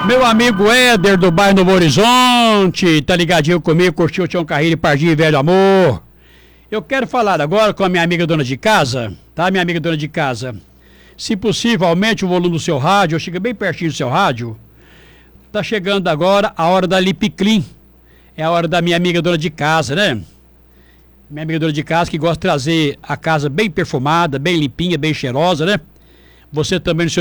Meu amigo Éder do bairro Novo Horizonte, tá ligadinho comigo, curtiu o Tião Carreiro, Pardinho e Velho Amor. Eu quero falar agora com a minha amiga dona de casa, tá, minha amiga dona de casa? Se possível, aumente o volume do seu rádio, chega bem pertinho do seu rádio. Tá chegando agora a hora da Lipiclin. É a hora da minha amiga dona de casa, né? Minha amiga dona de casa que gosta de trazer a casa bem perfumada, bem limpinha, bem cheirosa, né? Você também no seu